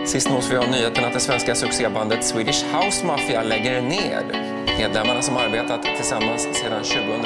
Sist nås vi av nyheten att det svenska succébandet Swedish House Mafia lägger ner. Medlemmarna som arbetat tillsammans sedan